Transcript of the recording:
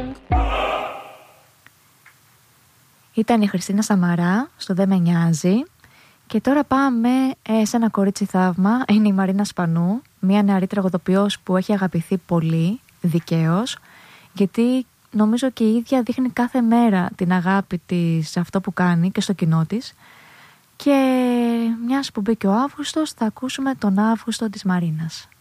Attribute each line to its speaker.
Speaker 1: Ήταν η Χριστίνα Σαμαρά στο «Δεν με νοιάζει». Και τώρα πάμε σε ένα κορίτσι θαύμα. Είναι η Μαρίνα Σπανού, μια νεαρή τραγουδοποιός που έχει αγαπηθεί πολύ, δικαίως, γιατί νομίζω και η ίδια δείχνει κάθε μέρα την αγάπη της σε αυτό που κάνει και στο κοινό της. Και μιας που μπήκε ο Αύγουστος, θα ακούσουμε τον Αύγουστο της Μαρίνας.